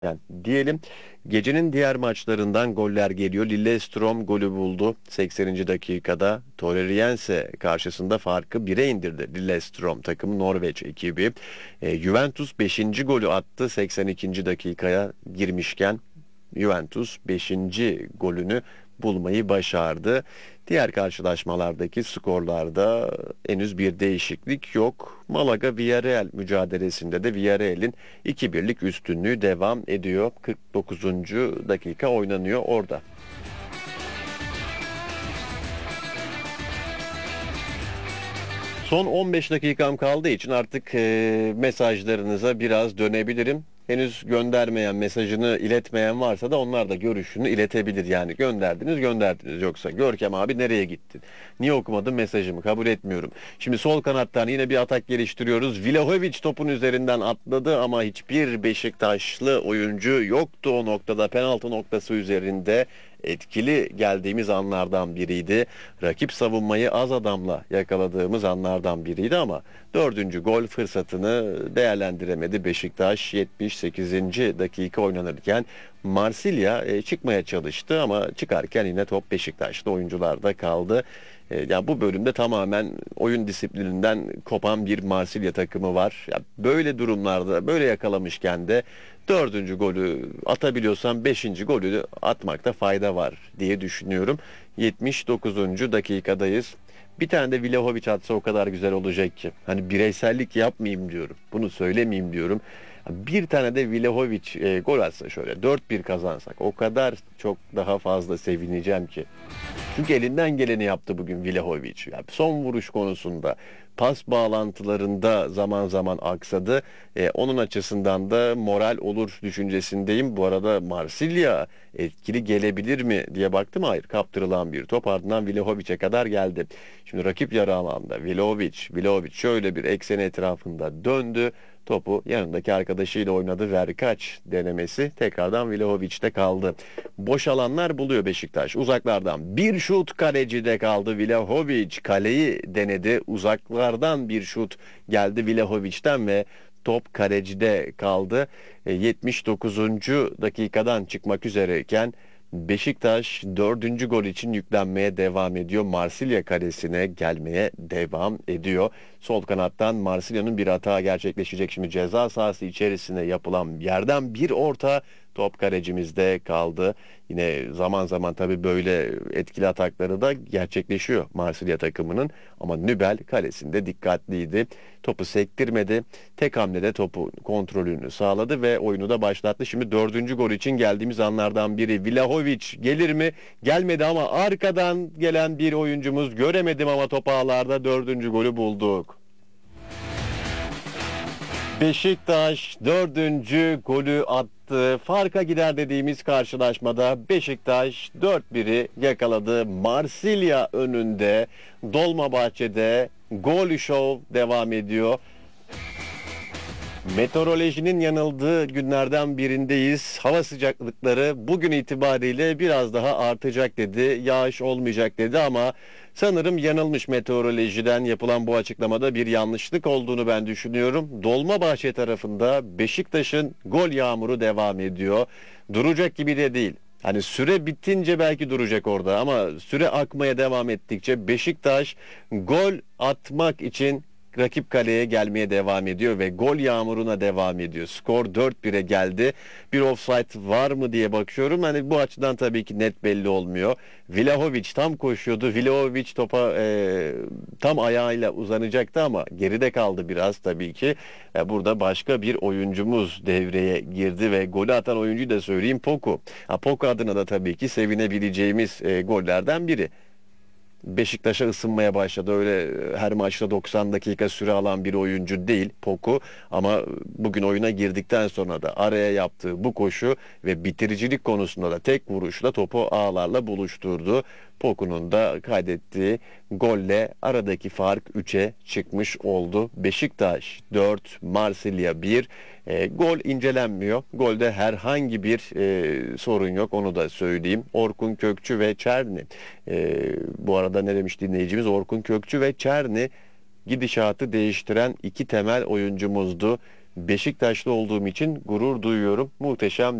Yani diyelim gecenin diğer maçlarından goller geliyor. Lillestrøm golü buldu 80. dakikada. Torreiriense karşısında farkı 1'e indirdi. Lillestrøm takımı Norveç ekibi. Juventus beşinci golü attı 82. dakikaya girmişken. Juventus beşinci golünü bulmayı başardı. Diğer karşılaşmalardaki skorlarda henüz bir değişiklik yok. Malaga Villarreal mücadelesinde de Villarreal'in 2-1'lik üstünlüğü devam ediyor. 49. dakika oynanıyor orada. Son 15 dakikam kaldığı için artık mesajlarınıza biraz dönebilirim. Henüz göndermeyen, mesajını iletmeyen varsa da onlar da görüşünü iletebilir. Yani gönderdiniz. Yoksa Görkem abi nereye gittin? Niye okumadın mesajımı? Kabul etmiyorum. Şimdi sol kanattan yine bir atak geliştiriyoruz. Vlahovic topun üzerinden atladı ama hiçbir Beşiktaşlı oyuncu yoktu o noktada. Penaltı noktası üzerinde etkili geldiğimiz anlardan biriydi. Rakip savunmayı az adamla yakaladığımız anlardan biriydi ama dördüncü gol fırsatını değerlendiremedi Beşiktaş. 78. dakika oynanırken Marsilya çıkmaya çalıştı ama çıkarken yine top Beşiktaş'ta oyuncularda kaldı. Yani bu bölümde tamamen oyun disiplininden kopan bir Marsilya takımı var. Ya böyle durumlarda böyle yakalamışken de dördüncü golü atabiliyorsan beşinci golü atmakta fayda var diye düşünüyorum. 79. dakikadayız. Bir tane de Vlahovic atsa o kadar güzel olacak ki. Hani bireysellik yapmayayım diyorum. Bunu söylemeyeyim diyorum. Bir tane de Vlahovic gol atsa şöyle 4-1 kazansak o kadar çok daha fazla sevineceğim ki. Çünkü elinden geleni yaptı bugün Vlahovic. Yani son vuruş konusunda, pas bağlantılarında zaman zaman aksadı. Onun açısından da moral olur düşüncesindeyim. Bu arada Marsilya etkili gelebilir mi diye baktım. Hayır, kaptırılan bir top ardından Vlahovic'e kadar geldi. Şimdi rakip yarı alanda Vlahovic şöyle bir ekseni etrafında döndü. Topu yanındaki arkadaşıyla oynadı. Verkaç denemesi tekrardan Vlahovic'te kaldı. Boş alanlar buluyor Beşiktaş. Uzaklardan bir şut kalecide kaldı. Vlahovic kaleyi denedi. Uzaklardan bir şut geldi Vlahovic'ten ve top kalecide kaldı. 79. dakikadan çıkmak üzereyken Beşiktaş dördüncü gol için yüklenmeye devam ediyor. Marsilya kalesine gelmeye devam ediyor. Sol kanattan Marsilya'nın bir hata gerçekleşecek. Şimdi ceza sahası içerisine yapılan yerden bir orta top kalecimizde kaldı. Yine zaman zaman tabii böyle etkili atakları da gerçekleşiyor Marsilya takımının. Ama Nübel kalesinde dikkatliydi. Topu sektirmedi. Tek hamlede topu kontrolünü sağladı ve oyunu da başlattı. Şimdi dördüncü gol için geldiğimiz anlardan biri. Vlahovic gelir mi? Gelmedi ama arkadan gelen bir oyuncumuz göremedim ama top ağlarda dördüncü golü bulduk. Beşiktaş dördüncü golü attı. Farka gider dediğimiz karşılaşmada Beşiktaş 4-1'i yakaladı. Marsilya önünde Dolmabahçe'de gol show devam ediyor. Meteorolojinin yanıldığı günlerden birindeyiz. Hava sıcaklıkları bugün itibariyle biraz daha artacak dedi. Yağış olmayacak dedi ama sanırım yanılmış meteorolojiden yapılan bu açıklamada bir yanlışlık olduğunu ben düşünüyorum. Dolmabahçe tarafında Beşiktaş'ın gol yağmuru devam ediyor. Duracak gibi de değil. Hani süre bitince belki duracak orada ama süre akmaya devam ettikçe Beşiktaş gol atmak için rakip kaleye gelmeye devam ediyor ve gol yağmuruna devam ediyor. Skor 4-1'e geldi. Bir offside var mı diye bakıyorum. Hani bu açıdan tabii ki net belli olmuyor. Vlahovic tam koşuyordu. Vlahovic topa tam ayağıyla uzanacaktı ama geride kaldı biraz tabii ki. Burada başka bir oyuncumuz devreye girdi ve golü atan oyuncuyu da söyleyeyim, Poku. Poku adına da tabii ki sevinebileceğimiz gollerden biri. Beşiktaş'a ısınmaya başladı. Öyle her maçta 90 dakika süre alan bir oyuncu değil Poku. Ama bugün oyuna girdikten sonra da araya yaptığı bu koşu ve bitiricilik konusunda da tek vuruşla topu ağlarla buluşturdu. Poku'nun da kaydettiği golle aradaki fark 3'e çıkmış oldu. Beşiktaş 4, Marsilya 1. Gol incelenmiyor. Golde herhangi bir sorun yok. Onu da söyleyeyim. Orkun Kökçü ve Çerni. Bu arada ne demiş dinleyicimiz? Orkun Kökçü ve Çerni gidişatı değiştiren iki temel oyuncumuzdu. Beşiktaşlı olduğum için gurur duyuyorum. Muhteşem